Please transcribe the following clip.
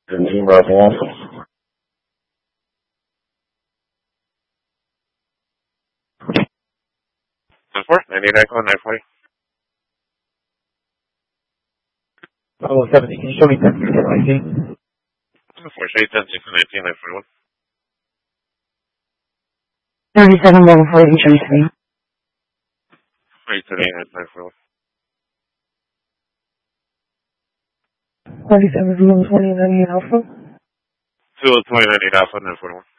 Team Bravo Alpha. 99 on 940. Bravo 70, can you show me 10, 19? 37 Bravo 40, can you show me 3? 941. 37 Bravo 20, 98 Alpha. 229 Alpha 941.